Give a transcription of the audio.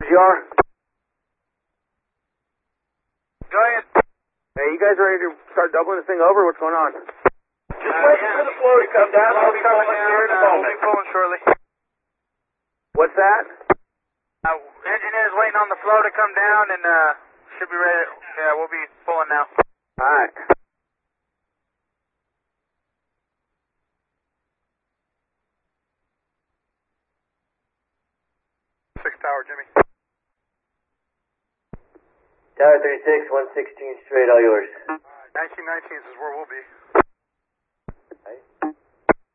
You are? Go ahead. Hey, you guys ready to start doubling this thing over? What's going on? Just waiting for the flow to come down. I'll be pulling here in a We'll moment. be pulling shortly. What's that? Engineer's waiting on the flow to come down and should be ready. Yeah, we'll be pulling now. Alright. 6 Tower, Jimmy. Tower 36, 116 straight, all yours. 1919 is where we'll be. Right.